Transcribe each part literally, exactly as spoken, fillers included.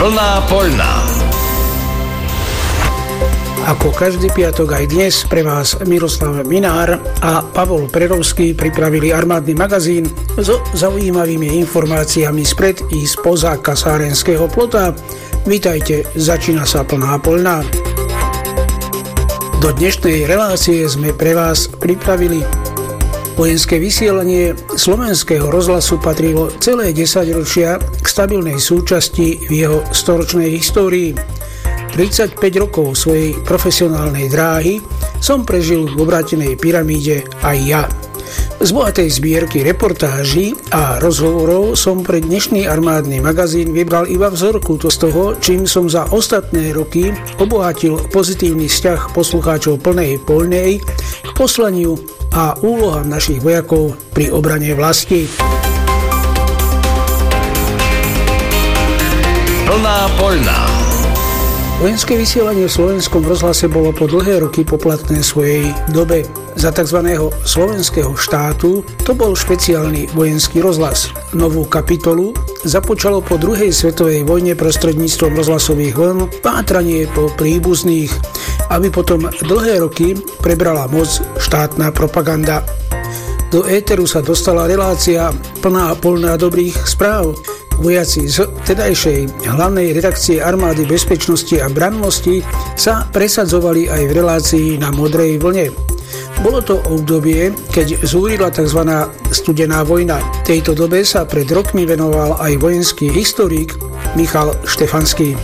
Plná poľná. Ako každý piatok aj dnes pre vás Miroslav Minár a Pavol Prerovský pripravili armádny magazín so zaujímavými informáciami spred i spoza kasárenského plota. Vítajte, začína sa Plná poľná. Do dnešnej relácie sme pre vás pripravili: vojenské vysielanie slovenského rozhlasu patrilo celé desaťročia k stabilnej súčasti v jeho storočnej histórii. tridsaťpäť rokov svojej profesionálnej dráhy som prežil v obrátenej pyramíde aj ja. Z bohatej zbierky reportáží a rozhovorov som pre dnešný armádny magazín vybral iba vzorku z toho, čím som za ostatné roky obohatil pozitívny vzťah poslucháčov Plnej poľnej k poslaniu a úlohám našich vojakov pri obrane vlasti. Plná poľná. Vojenské vysielanie v slovenskom rozhlase bolo po dlhé roky poplatné svojej dobe. Za tzv. Slovenského štátu to bol špeciálny vojenský rozhlas. Novú kapitolu započalo po druhej svetovej vojne prostredníctvom rozhlasových vln pátranie po príbuzných, aby potom dlhé roky prebrala moc štátna propaganda. Do éteru sa dostala relácia Plná poľná dobrých správ. Vojaci z tedajšej hlavnej redakcie armády bezpečnosti a brannosti sa presadzovali aj v relácii na modrej vlne. Bolo to obdobie, keď zúrila tzv. Studená vojna. V tejto dobe sa pred rokmi venoval aj vojenský historik Michal Štefanský.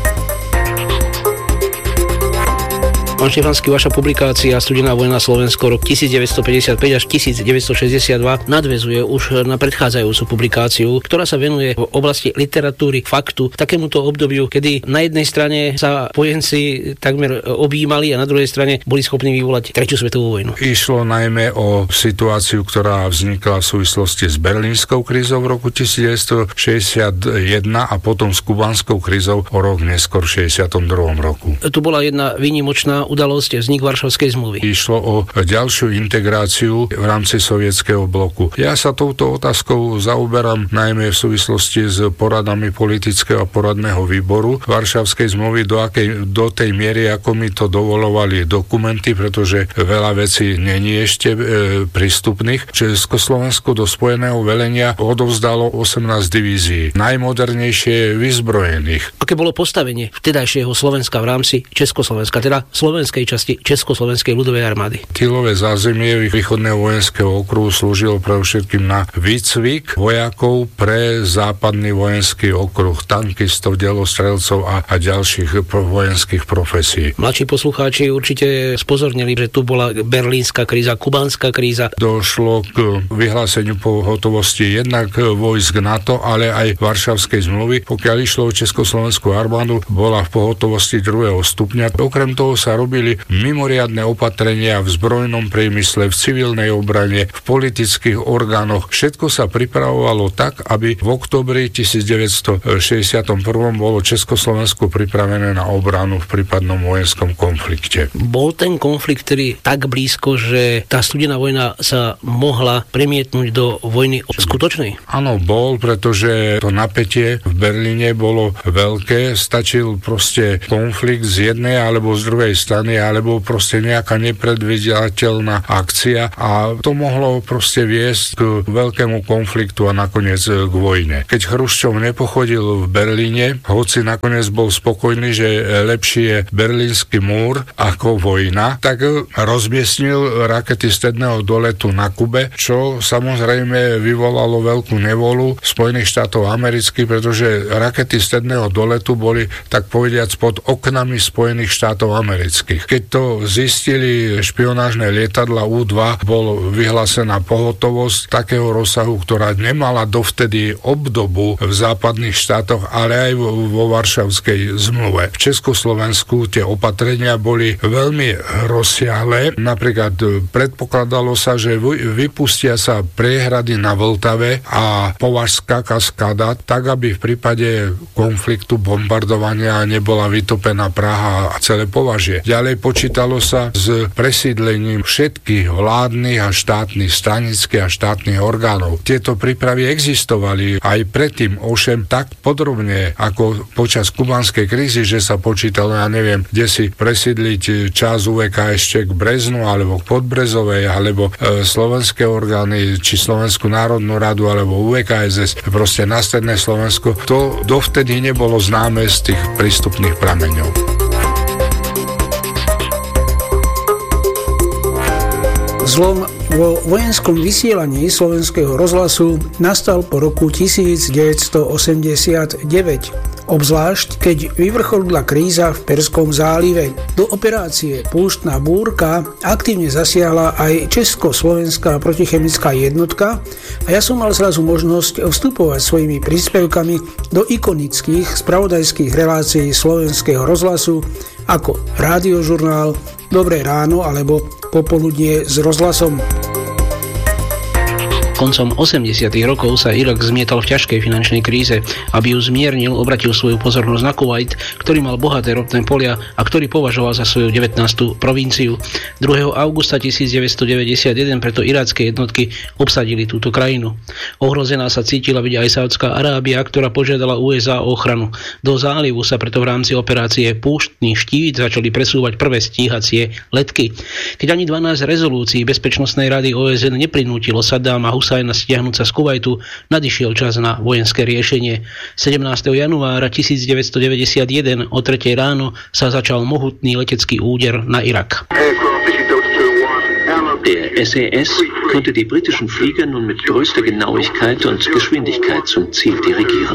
Pán Štefanský, vaša publikácia Studená vojna Slovensko rok devätnásťstopäťdesiatpäť až devätnásťstošesťdesiatdva nadväzuje už na predchádzajúcu publikáciu, ktorá sa venuje v oblasti literatúry, faktu, takémuto obdobiu, kedy na jednej strane sa vojenci takmer objímali a na druhej strane boli schopní vyvolať tretiu svetovú vojnu. Išlo najmä o situáciu, ktorá vznikla v súvislosti s berlínskou krízou v roku devätnásťstošesťdesiatjeden a potom s kubanskou krízou o rok neskôr v šesťdesiatom druhom roku. Tu bola jedna výnimočná udalosť, vznik Varšavskej zmluvy. Išlo o ďalšiu integráciu v rámci sovietskeho bloku. Ja sa touto otázkou zaoberám najmä v súvislosti s poradami politického a poradného výboru Varšavskej zmluvy, do, akej, do tej miery, ako mi to dovolovali dokumenty, pretože veľa vecí není ešte e, prístupných. Československo do spojeného velenia odovzdalo osemnásť divízií, najmodernejšie vyzbrojených. Aké bolo postavenie vtedajšieho Slovenska v rámci Československa, teda slovenskej časti Československej ľudovej armády? Tylové zázemie východného vojenského okruhu slúžilo predovšetkým na výcvik vojakov pre západný vojenský okruh, tankistov, delostrelcov a, a ďalších pro, vojenských profesí. Mladší poslucháči určite spozornili, že tu bola berlínska kríza, kubanská kríza. Došlo k vyhláseniu pohotovosti jednak vojsk NATO, ale aj Varšavskej zmluvy. Pokiaľ išlo o Československú armádu, bola v pohotovosti druhého stupňa. Okrem toho sa robili mimoriadne opatrenia v zbrojnom priemysle, v civilnej obrane, v politických orgánoch. Všetko sa pripravovalo tak, aby v októbri devätnásťstošesťdesiatjeden bolo Československo pripravené na obranu v prípadnom vojenskom konflikte. Bol ten konflikt tedy tak blízko, že tá studená vojna sa mohla premietnúť do vojny skutočnej? Áno, bol, pretože to napätie v Berlíne bolo veľké. Stačil proste konflikt z jednej alebo z druhej strany, alebo proste nejaká nepredvídateľná akcia a to mohlo proste viesť k veľkému konfliktu a nakoniec k vojne. Keď Chruščov nepochodil v Berlíne, hoci nakoniec bol spokojný, že lepší je berlínsky múr ako vojna, tak rozmiestnil rakety stredného doletu na Kube, čo samozrejme vyvolalo veľkú nevolu Spojených štátov amerických, pretože rakety stredného doletu boli, tak povediac, pod oknami Spojených štátov amerických. Keď to zistili špionážne lietadla ú dva, bol vyhlásená pohotovosť takého rozsahu, ktorá nemala dovtedy obdobu v západných štátoch, ale aj vo Varšavskej zmluve. V Československu tie opatrenia boli veľmi rozsiahle. Napríklad predpokladalo sa, že vypustia sa priehrady na Vltave a Považská kaskáda, tak aby v prípade konfliktu bombardovania nebola vytopená Praha a celé Považie. Ďalej počítalo sa s presídlením všetkých vládnych a štátnych, stranických a štátnych orgánov. Tieto prípravy existovali aj predtým, ovšem tak podrobne ako počas kubanskej krízy, že sa počítalo, ja neviem, kde si presídliť časť ú vé ká es k Breznu alebo k Podbrezovej, alebo e, slovenské orgány, či Slovenskú národnú radu, alebo ú vé ká es es, proste na stredné Slovensko. To dovtedy nebolo známe z tých prístupných prameňov. Zlom vo vojenskom vysielaní slovenského rozhlasu nastal po roku devätnásťstoosemdesiatdeväť, obzvlášť keď vyvrcholila kríza v Perskom zálive. Do operácie Púštna búrka aktívne zasiahla aj československá protichemická jednotka a ja som mal zrazu možnosť vstupovať svojimi príspevkami do ikonických spravodajských relácií slovenského rozhlasu ako Rádiožurnál, Dobré ráno alebo Popoludnie s rozhlasom. Koncom osemdesiatych rokov sa Irak zmietal v ťažkej finančnej kríze. Aby ju zmiernil, obratil svoju pozornosť na Kuvajt, ktorý mal bohaté ropné polia a ktorý považoval za svoju devätnástu provinciu. druhého augusta tisícdeväťstodeväťdesiatjeden preto irácke jednotky obsadili túto krajinu. Ohrozená sa cítila byť aj Saudská Arábia, ktorá požiadala ú es á o ochranu. Do zálivu sa preto v rámci operácie Púštny štít začali presúvať prvé stíhacie letky. Keď ani dvanásť rezolúcií Bezpečnostnej rady ó es en neprinútilo Saddáma Husajna stiahnuť sa z Kuvajtu, nadišiel čas na vojenské riešenie. sedemnásteho januára tisícdeväťstodeväťdesiatjeden o tretej ráno sa začal mohutný letecký úder na Irak. Der es é es konnte die britischen Flieger nun mit größter Genauigkeit und Geschwindigkeit zum Ziel dirigieren.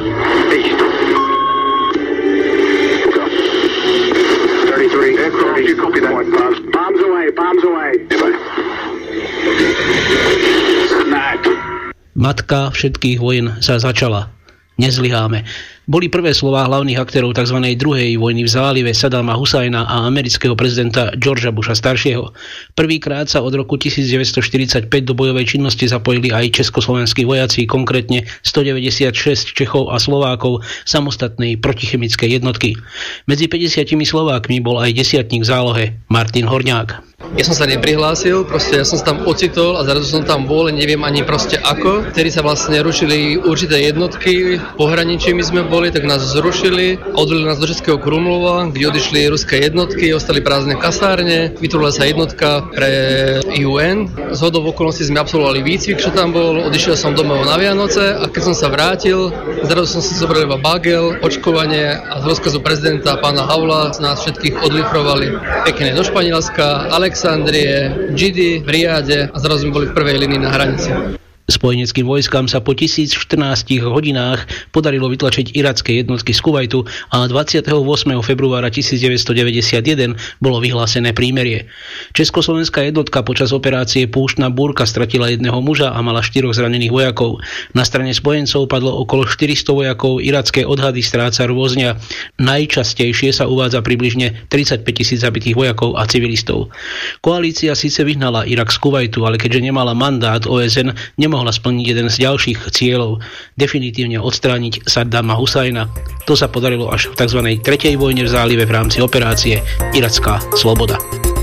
Matka všetkých vojen sa začala. Nezlyháme. Boli prvé slová hlavných aktérov tzv. Druhej vojny v zálive Saddáma Husajna a amerického prezidenta Georgea Busha staršieho. Prvýkrát sa od roku devätnásťstoštyridsaťpäť do bojovej činnosti zapojili aj československí vojaci, konkrétne stodeväťdesiatšesť Čechov a Slovákov samostatnej protichemickej jednotky. Medzi päťdesiatimi Slovákmi bol aj desiatnik v zálohe Martin Horňák. Ja som sa neprihlásil, proste ja som sa tam ocitol a zrazu som tam bol, neviem ani proste ako. Vtedy sa vlastne rušili určité jednotky, pohraničí my sme boli, tak nás zrušili, odvelili nás do Českého Krumlova, kde odišli ruské jednotky, ostali prázdne kasárne, vytvorila sa jednotka pre ú en. Z hodou okolností sme absolvovali výcvik, čo tam bol, odišiel som domov na Vianoce a keď som sa vrátil, zrazu som si zobral iba bagel, očkovanie a z rozkazu prezidenta pána Havla nás všetkých odlifrovali pekne do Španielska, Alexandrie, Džidi, v Riade a zrazu sme boli v prvej linii na hranici. Spojeneckým vojskám sa po tisícštrnástich hodinách podarilo vytlačiť iracké jednotky z Kuvajtu a dvadsiateho ôsmeho februára tisícdeväťstodeväťdesiatjeden bolo vyhlásené prímerie. Československá jednotka počas operácie Púštna búrka stratila jedného muža a mala štyroch zranených vojakov. Na strane spojencov padlo okolo štyristo vojakov, iracké odhady stráca rôznia. Najčastejšie sa uvádza približne tridsaťpäť tisíc zabitých vojakov a civilistov. Koalícia síce vyhnala Irak z Kuvajtu, ale keďže nemala mandát ó es en, nemohla mohla splniť jeden z ďalších cieľov, definitívne odstrániť Saddáma Husajna. To sa podarilo až v tzv. Tretej vojne v zálive v rámci operácie Iracká sloboda.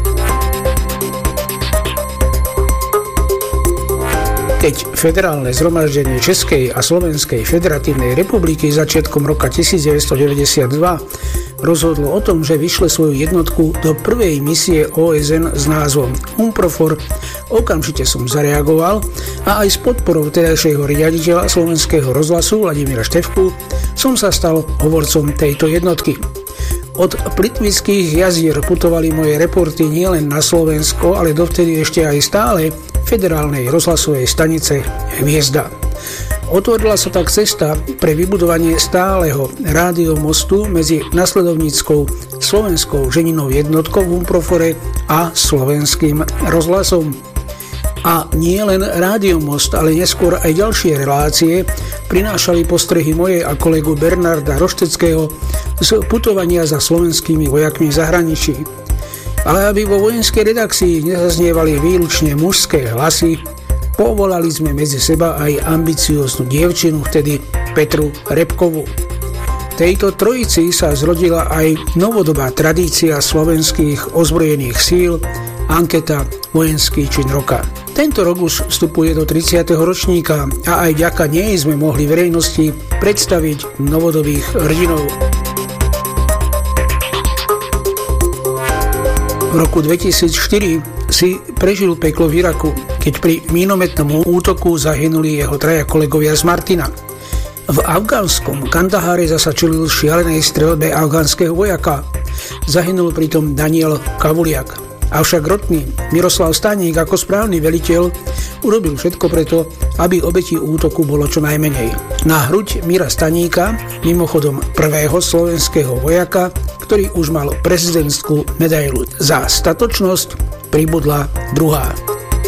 Keď Federálne zhromaždenie Českej a Slovenskej federatívnej republiky začiatkom roka devätnásťstodeväťdesiatdva rozhodlo o tom, že vyšle svoju jednotku do prvej misie ó es en s názvom UNPROFOR, okamžite som zareagoval a aj s podporou terajšieho riaditeľa slovenského rozhlasu Vladimíra Štefku som sa stal hovorcom tejto jednotky. Od Plitvických jazier putovali moje reporty nielen na Slovensko, ale dovtedy ešte aj stále federálnej rozhlasovej stanice Hviezda. Otvorila sa tak cesta pre vybudovanie stáleho rádiomostu medzi nasledovníckou slovenskou ženinou jednotkou v UNPROFORE a slovenským rozhlasom. A nie len rádiomost, ale neskôr aj ďalšie relácie prinášali postrehy moje a kolegu Bernarda Rošteckého z putovania za slovenskými vojakmi v zahraničí. Ale aby vo vojenskej redakcii nezaznievali výlučne mužské hlasy, povolali sme medzi seba aj ambicióznu dievčinu, vtedy Petru Repkovú. tejto trojici sa zrodila aj novodobá tradícia slovenských ozbrojených síl, anketa Vojenský čin roka. Tento rok už vstupuje do tridsiateho ročníka a aj vďaka nej sme mohli verejnosti predstaviť novodobých hrdinov. V roku dvetisícštyri si prežil peklo v Iraku, keď pri mínometnom útoku zahynuli jeho traja kolegovia z Martina. V afgánskom Kandaháre zasa čelil šialenej streľbe afgánskeho vojaka. Zahynul pritom Daniel Kavuliak. Avšak rotný Miroslav Staník ako správny veliteľ urobil všetko preto, aby obetí útoku bolo čo najmenej. Na hruď Mira Staníka, mimochodom prvého slovenského vojaka, ktorý už mal prezidentskú medailu za statočnosť, pribudla druhá.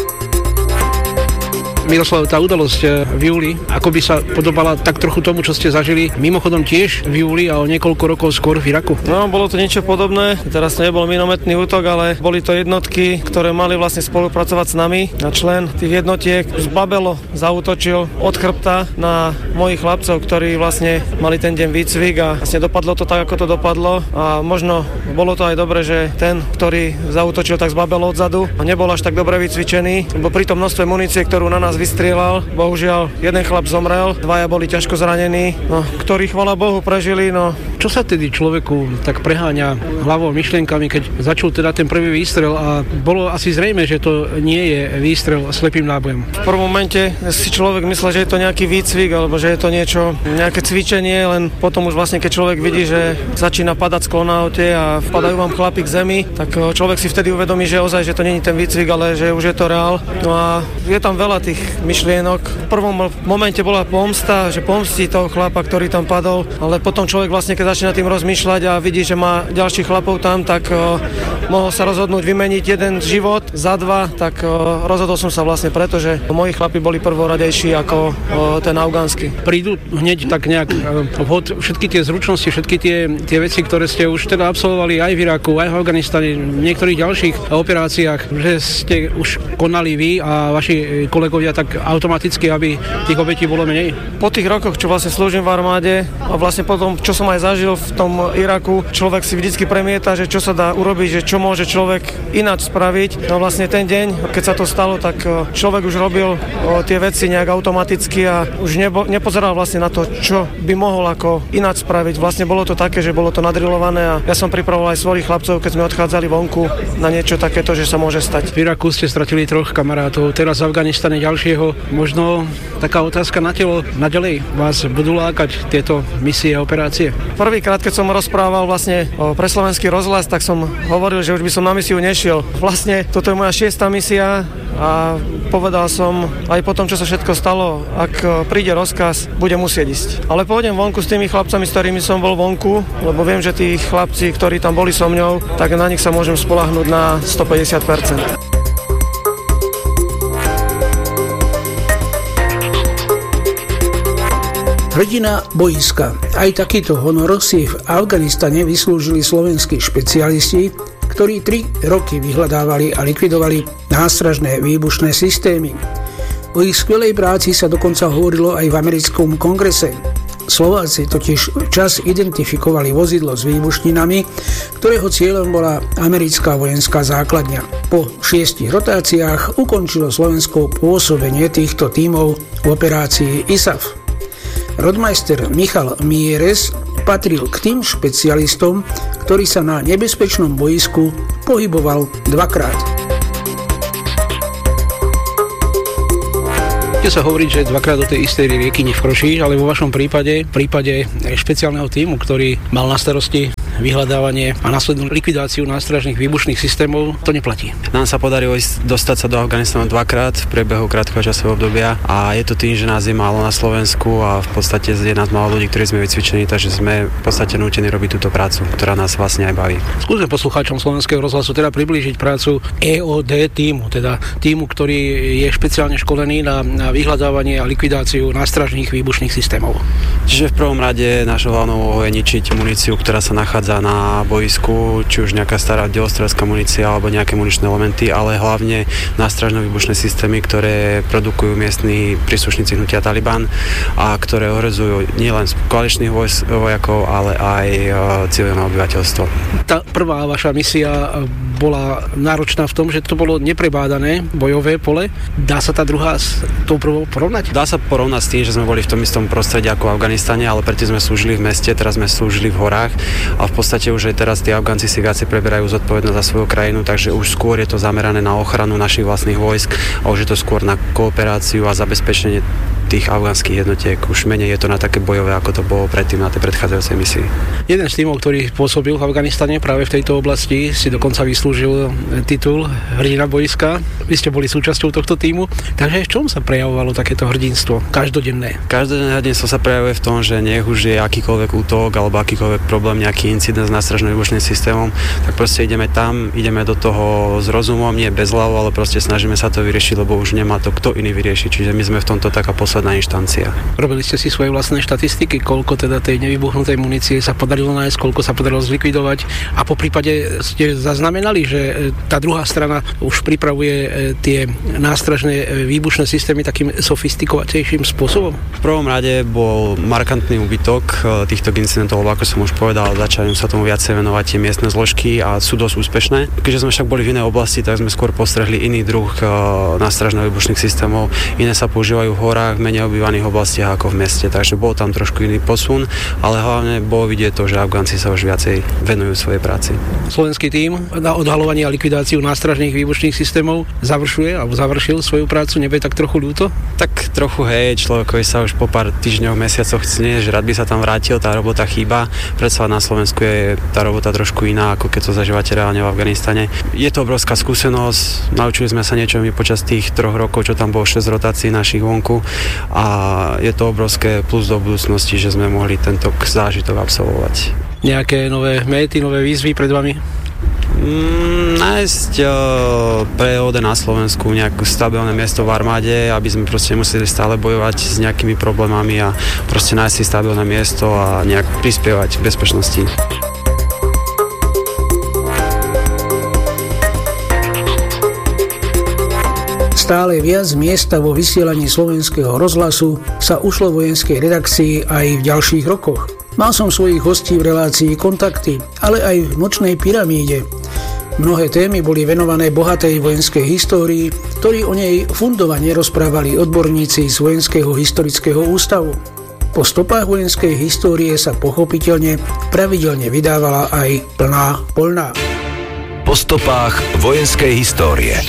Miroslav, tá udalosť v júli, ako by sa podobala tak trochu tomu, čo ste zažili, mimochodom tiež v júli a o niekoľko rokov skôr v Iraku? No, bolo to niečo podobné. Teraz to nebol minometný útok, ale boli to jednotky, ktoré mali vlastne spolupracovať s nami. A člen tých jednotiek z Babelo zaútočil od chrbta na mojich chlapcov, ktorí vlastne mali ten deň výcvik a vlastne dopadlo to tak, ako to dopadlo. A možno bolo to aj dobre, že ten, ktorý zaútočil tak z Babelo odzadu, nebol až tak dobre vycvičený, lebo pri tom množstve munície, ktorú na nás vystrieľal. Bohužiaľ, jeden chlap zomrel, dvaja boli ťažko zranení, no, ktorí, chvala Bohu, prežili. No. Čo sa tedy človeku tak preháňa hlavou myšlienkami, keď začul teda ten prvý výstrel a bolo asi zrejme, že to nie je výstrel slepým nábojom? V prvom momente si človek myslel, že je to nejaký výcvik, alebo že je to niečo, nejaké cvičenie, len potom už vlastne, keď človek vidí, že začína padať sklon na aute a vpadajú vám chlapi k zemi, tak človek si vtedy uvedomí, že ozaj, že to nie je ten výcvik, ale že už je to reál. No a je tam veľa tých myšlienok. V prvom momente bola pomsta, že pomstí toho chlapa, ktorý tam padol, ale potom človek vlastne, keď začína tým rozmýšľať a vidí, že má ďalších chlapov tam, tak uh, mohol sa rozhodnúť vymeniť jeden život za dva, tak uh, rozhodol som sa vlastne preto, že moji chlapi boli prvoradejší ako uh, ten afgánsky. Prídu hneď tak nejak uh, vhod všetky tie zručnosti, všetky tie, tie veci, ktoré ste už teda absolvovali aj v Iraku, aj v Afganistane, v niektorých ďalších operáciách, že ste už konali vy a vaši kolegovia tak automaticky, aby tých obetí bolo menej? Po tých rokoch, čo vlastne slúžim v armáde a vlastne potom, čo som aj zažil v tom Iraku, človek si vždycky premieta, že čo sa dá urobiť, že čo môže človek ináč spraviť. No vlastne ten deň, keď sa to stalo, tak človek už robil o, tie veci nejak automaticky a už nebo, nepozeral vlastne na to, čo by mohol ako ináč spraviť. Vlastne bolo to také, že bolo to nadrilované a ja som pripravoval aj svojich chlapcov, keď sme odchádzali vonku na niečo takéto, že sa môže stať. V Iraku ste stratili troch kamarátov, teraz v Afganistane ďalšieho. Možno taká otázka na telo, naďalej vás budú lákať tieto misie a operácie? Prvýkrát, keď som rozprával vlastne pre slovenský rozhlas, tak som hovoril, že už by som na misiu nešiel. Vlastne toto je moja šiesta misia a povedal som aj po tom, čo sa všetko stalo, ak príde rozkaz, budem musieť ísť. Ale pôjdem vonku s tými chlapcami, s ktorými som bol vonku, lebo viem, že tí chlapci, ktorí tam boli so mňou, tak na nich sa môžem spoľahnúť na stopäťdesiat percent. Hrdina boiska. Aj takýto honor si v Afganistane vyslúžili slovenskí špecialisti, ktorí tri roky vyhľadávali a likvidovali nástražné výbušné systémy. O ich skvelej práci sa dokonca hovorilo aj v americkom kongrese. Slováci totiž včas identifikovali vozidlo s výbušninami, ktorého cieľom bola americká vojenská základňa. Po šiestich rotáciách ukončilo Slovensko pôsobenie týchto tímov v operácii í es á ef. Rodmajster Michal Mieres patril k tým špecialistom, ktorý sa na nebezpečnom boisku pohyboval dvakrát. Bude sa hovoriť, že dvakrát do tej istej rieky nevkročíš, ale vo vašom prípade, v prípade špeciálneho tímu, ktorý mal na starosti vyhľadávanie a následnú likvidáciu nástražných výbušných systémov, to neplatí. Nám sa podarilo ísť, dostať sa do Afganistanu dvakrát v priebehu krátkeho časového obdobia a je to tým, že nás je málo na Slovensku a v podstate je nás málo ľudí, ktorí sme vycvičení, takže sme v podstate nútení robiť túto prácu, ktorá nás vlastne aj baví. Skúsme poslucháčom Slovenského rozhlasu teda priblížiť prácu é ó dé tímu, teda tímu, ktorý je špeciálne školený na, na vyhľadávanie a likvidáciu nástražných výbušných systémov. Čiže v prvom rade našou hlavnou úlohou je ničiť muníciu, ktorá sa nachádza nachádza na boisku, či už nejaká stará delostrelská munícia alebo nejaké muničné elementy, ale hlavne nástražno-výbušné systémy, ktoré produkujú miestni príslušníci hnutia Taliban a ktoré ohrozujú nielen koaličných vojakov, ale aj civilné obyvateľstvo. Tá prvá vaša misia bola náročná v tom, že to bolo neprebádané bojové pole. Dá sa tá druhá s tou prvou porovnať? Dá sa porovnať s tým, že sme boli v tom istom prostredí ako v Afganistane, ale predtým sme slúžili v meste, teraz sme slúžili v horách a v podstate už aj teraz tí Afgánci si viacej preberajú zodpovednosť za svoju krajinu, takže už skôr je to zamerané na ochranu našich vlastných vojsk a už je to skôr na kooperáciu a zabezpečenie tých afgánskych jednotiek. Už menej je to na také bojové, ako to bolo predtým na tej predchádzajúcej misii. Jeden z tímov, ktorý pôsobil v Afganistane práve v tejto oblasti, si dokonca vyslúžil titul hrdina boiska. Vy ste boli súčasťou tohto tímu. Takže v čom sa prejavovalo takéto hrdinstvo každodenné? Každodenné hrdinstvo sa prejavuje v tom, že nech už je akýkoľvek útok alebo akýkoľvek problém, nejaký incident s nástražno-výbušným systémom, tak proste ideme tam, ideme do toho s rozumom, nie bez hlavou, ale proste snažíme sa to vyriešiť, lebo už nemá to kto iný vyriešiť. Čiže my sme v tomto taká posledná inštancia. Robili ste si svoje vlastné štatistiky, koľko teda tej nevybuchnutej munície sa podarilo nájsť, koľko sa podarilo zlikvidovať a po prípade ste zaznamenali, že tá druhá strana už pripravuje tie nástražné výbušné systémy takým sofistikovanejším spôsobom? V prvom rade bol markantný úbytok týchto incidentov, lebo ako som už povedal, začali sa tomu viacej venovať tie miestne zložky a sú dosť úspešné. Keďže sme však boli v inej oblasti, tak sme skôr postrehli iný druh nástražných výbušných systémov. Iné sa používajú v horách, menej obývaných oblastiach ako v meste, takže bol tam trošku iný posun, ale hlavne bolo vidieť to, že Afgánci sa už viacej venujú svojej práci. Slovenský tím na odhalovanie a likvidáciu nástražných výbušných systémov završuje alebo završil svoju prácu, nebude tak trochu ľúto? Tak trochu hej, človekovi sa už po pár týždňoch, mesiacoch chce, že rád by sa tam vrátil, tá robota chýba. Predsa na Slovensku je tá robota trošku iná, ako keď to zažívate reálne v Afganistane. Je to obrovská skúsenosť, naučili sme sa niečo my počas tých troch rokov, čo tam bolo šesť rotácií našich vonku a je to obrovské plus do budúcnosti, že sme mohli tento zážitok absolvovať. Nejaké nové méty, nové výzvy pred vami? Mm, nájsť uh, pre ó dé na Slovensku nejaké stabilné miesto v armáde, aby sme proste museli stále bojovať s nejakými problémami a proste nájsť si stabilné miesto a nejak prispievať k bezpečnosti. Stále viac miesta vo vysielaní slovenského rozhlasu sa ušlo vojenskej redakcii aj v ďalších rokoch. Mal som svojich hostí v relácii Kontakty, ale aj v Nočnej pyramíde. Mnohé témy boli venované bohatej vojenskej histórii, ktorí o nej fundovane rozprávali odborníci z Vojenského historického ústavu. Po stopách vojenskej histórie sa pochopiteľne pravidelne vydávala aj Plná poľná. Po stopách vojenskej histórie.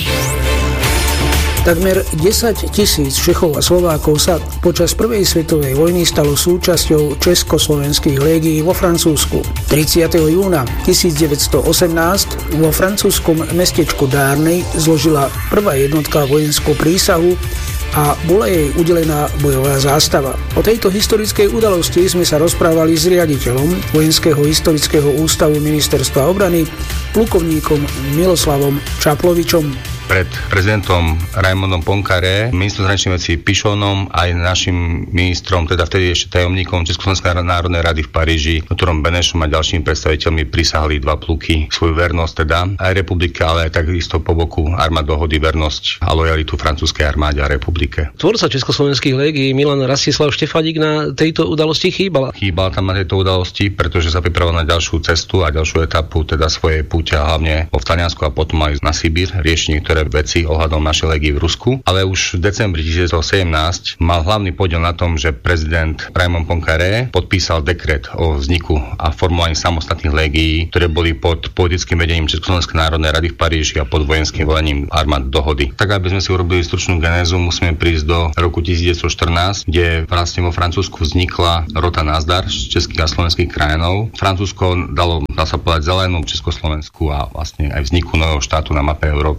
Takmer desať tisíc Čechov a Slovákov sa počas prvej svetovej vojny stalo súčasťou československých légií vo Francúzsku. tridsiateho júna tisícdeväťstoosemnásť vo francúzskom mestečku Darney zložila prvá jednotka vojenskú prísahu a bola jej udelená bojová zástava. O tejto historickej udalosti sme sa rozprávali s riaditeľom Vojenského historického ústavu Ministerstva obrany, plukovníkom Miloslavom Čaplovičom. Pred prezidentom Raimondom Poincaré, ministrom zahraničných vecí Pichonom aj našim ministrom, teda vtedy ešte tajomníkom Československej národnej rady v Paríži, doktorom Benešom a ďalšími predstaviteľmi prisahali dva pluky svoju vernosť, teda aj republike, ale aj takisto po boku armád dohody vernosť a lojalitu francúzskej armáde a republike. Tvorca československých légií Milan Rastislav Štefánik na tejto udalosti chýbal? Chýbal tam na tejto udalosti, pretože sa pripravoval na ďalšiu cestu a ďalšiu etapu, teda svoje púte hlavne vo Taliansku a potom aj na Sibír, rieši niektoré veci ohľadom našej légie v Rusku, ale už v decembri tisícdeväťstosedemnásť mal hlavný podiel na tom, že prezident Raimond Poincaré podpísal dekret o vzniku a formovaní samostatných légií, ktoré boli pod politickým vedením Československej národnej rady v Paríži a pod vojenským velením armád dohody. Tak aby sme si urobili stručnú genézu, musíme prísť do roku tisícdeväťstoštrnásť, kde vlastne vo Francúzsku vznikla rota Nazdar z českých a slovenských krajinov. Francúzsko dalo, dá sa povedať, zelenú Československu a vlastne aj vzniku nového štátu na mape Európy po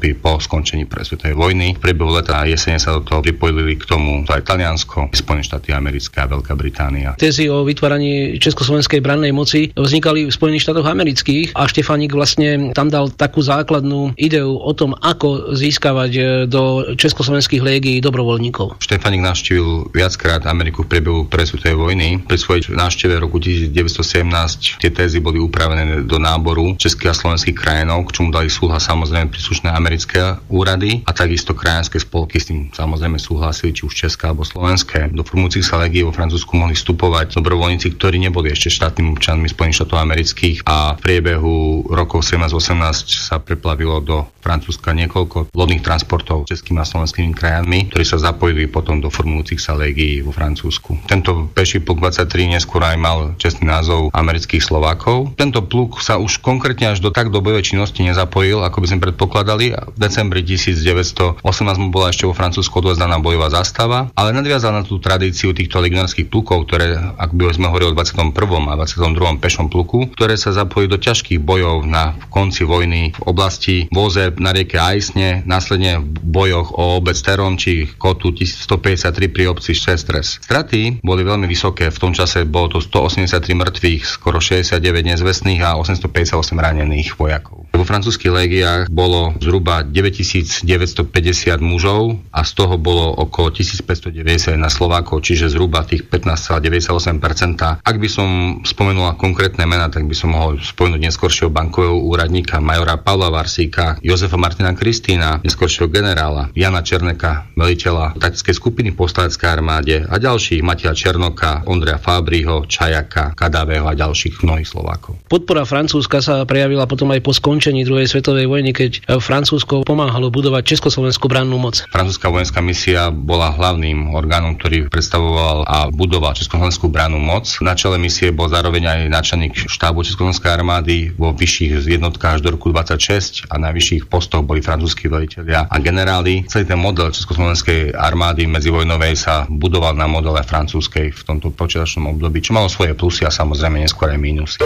skončení prvej svetovej vojny. V priebehu leta a jesene sa do toho pripojili k tomu aj Taliansko, Spojené štáty americké a Veľká Británia. Tézy o vytváraní československej brannej moci vznikali v Spojených štátoch amerických a Štefánik vlastne tam dal takú základnú ideu o tom, ako získavať do československých légií dobrovoľníkov. Štefánik navštívil viackrát Ameriku v priebehu prvej svetovej vojny. Pri svojej návšteve roku devätnásťstosedemnásť tie tézy boli upravené do náboru českých a slovenských krajinov, k čomu dali súhlas samozrejme príslušné americké úrady a takisto krajanské spolky s tým samozrejme súhlasili, či už české alebo slovenské. Do formujúcich sa legií vo Francúzsku mohli vstupovať dobrovoľníci, ktorí neboli ešte štátnymi občanmi Spojených štátov amerických a v priebehu rokov sedemnásť osemnásť sa preplavilo do Francúzska niekoľko lodných transportov českými a slovenskými krajinami, ktorí sa zapojili potom do formujúcich sa legií vo Francúzsku. Tento peší pluk dvadsaťtri neskôr aj mal čestný názov amerických Slovákov. Tento pluk sa už konkrétne až do tak do bojovej činnosti nezapojil, ako by sme predpokladali. V decembri devätnásťstoosemnásť mu bola ešte vo Francúzsku odovzdaná bojová zastava, ale nadviazal na tú tradíciu týchto legionárskych plukov, ktoré, ak by sme hovorili o dvadsiatom prvom a dvadsiatom druhom pešom pluku, ktoré sa zapojili do ťažkých bojov na konci vojny v oblasti vozeb na rieke Aisne, následne v bojoch o obec Teronči, Kotu tisícstopäťdesiattri pri obci Šestres. Straty boli veľmi vysoké, v tom čase bolo to stoosemdesiattri mŕtvych, skoro šesťdesiatdeväť nezvestných a osemstopäťdesiatosem ranených vojakov. Vo francúzskych légiách bolo zhruba deväťtisícdeväťstopäťdesiat mužov a z toho bolo okolo tisícpäťstodeväťdesiat na Slovákov, čiže zhruba tých pätnásť celá deväťdesiatosem percent. Ak by som spomenula konkrétne mená, tak by som mohol spomenúť neskoršieho bankového úradníka majora Pavla Varsíka, Jozefa Martina Kristína, neskoršieho generála Jana Černeka, veliteľa taktickej skupiny povstaleckej armáde a ďalších Mateja Černoka, Ondreja Fábriho, Čajaka, Kadavého a ďalších mnohých Slovákov. Podpora Francúzska sa prejavila potom aj po skončení druhej svetovej vojny, keď Francúzsko pomáhalo budovať československú brannú moc. Francúzska vojenská misia bola hlavným orgánom, ktorý predstavoval a budoval československú brannú moc. Na čele misie bol zároveň aj náčelník štábu československej armády vo vyšších jednotkách až do roku dvadsaťšesť a na vyšších postoch boli francúzski velitelia a generáli. Celý ten model československej armády medzivojnovej sa budoval na modele francúzskej v tomto počiatočnom období, čo malo svoje plusy a samozrejme neskôr aj mínusy.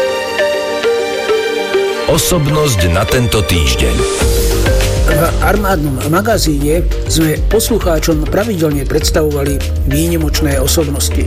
Osobnosť na tento týždeň. V armádnom magazíne sme poslucháčom pravidelne predstavovali výnimočné osobnosti.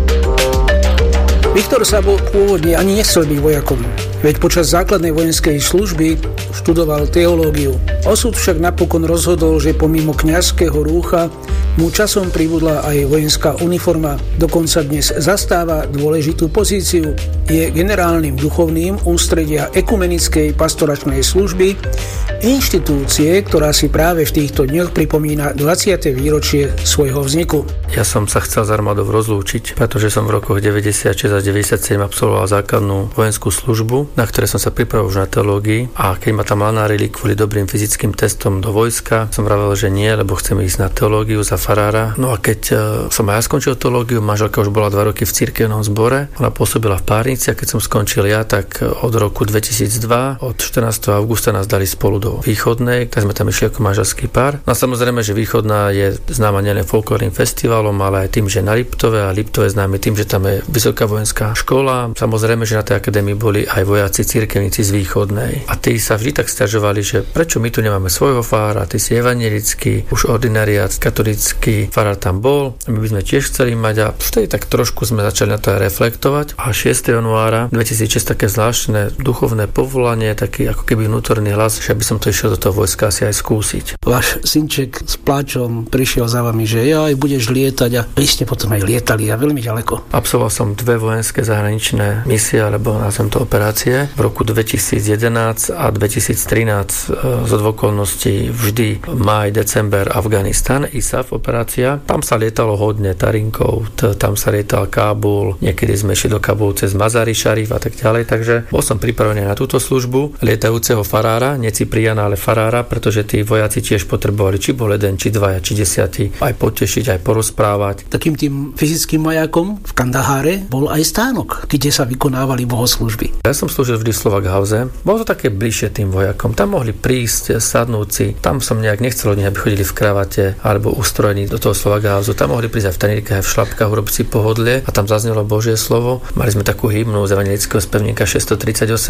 Viktor Sabo pôvodne ani nechcel byť vojakom, veď počas základnej vojenskej služby študoval teológiu. Osud však napokon rozhodol, že pomimo kňazského rúcha mu časom pribudla aj vojenská uniforma. Dokonca dnes zastáva dôležitú pozíciu. Je generálnym duchovným ústredia ekumenickej pastoračnej služby, inštitúcie, ktorá si práve v týchto dňoch pripomína dvadsiate výročie svojho vzniku. Ja som sa chcel z armádou rozlúčiť, pretože som v rokoch deväťdesiatšesť a deväťdesiatsedem absolvoval základnú vojenskú službu, na ktoré som sa pripravil už na teológii, a keď ma tam lanárili kvôli dobrým fyzickým testom do vojska, som vravel, že nie, lebo chcem ísť na teológiu za farára. No a keď som aj ja skončil teológiu, manželka už bola dva roky v cirkevnom zbore, ona pôsobila v Párnici, a keď som skončil ja, tak od roku dvetisícdva, od štrnásteho augusta nás dali spolu do Východnej, tak sme tam išli ako manželský pár. No a samozrejme, že Východná je známa nielen folklórnym festivalom, ale aj tým, že na Liptove, a Liptove známe tým, že tam je vysoká vojenská škola. Samozrejme, že na tej akadémii boli aj vojaci cirkevníci z Východnej. A tí sa vždy tak sťažovali, že prečo my tu nemáme svojho farára, ty si evanjelický, už ordinariát katolícky farár tam bol, my by sme tiež chceli mať, a vtedy tak trošku sme začali na to aj reflektovať. A šiesteho januára dvetisícšesť také zvláštne duchovné povolanie, taký ako keby vnútorný hlas, že by som to išiel do toho vojska si aj skúsiť. Váš synček s pláčom prišiel za vami, že ja aj budeš lietať, a vy ste potom aj lietali a veľmi ďaleko. Absolvoval som dve vojenské zahraničné misie, alebo nazvem to operácie. V roku dvetisícjedenásť a dvetisíctrinásť z okolností vždy máj, december Afganistan, í ef á ef operácia. Tam sa lietalo hodne Tarinkov, tam sa lietal Kábul, niekedy sme šli do Kábulu cez Mazari Šarif a tak ďalej, takže bol som pripravený na túto službu lietajúceho farára, nie Cipriana, ale farára, pretože tí vojaci tiež potrebovali, či bol jeden, či dvaja, či desiatý, aj potešiť, aj porozprávať. Takým tým fyzickým majakom v Kandaháre bol aj stánok, kde sa vykonávali bohoslúžby. Ja som slúžil vždy v Slovak House. Bolo to také bližšie tým vojakom. Tam mohli prísť, sadnúť si. Tam som nejak nechcel od nich, aby chodili v kravate alebo ustrojení do toho Slovak House. Tam mohli prísť aj v tanírkach, aj v šlapkách, urobiť si pohodlie, a tam zaznelo Božie slovo. Mali sme takú hymnu z evangelického spevníka šesťstotridsaťosem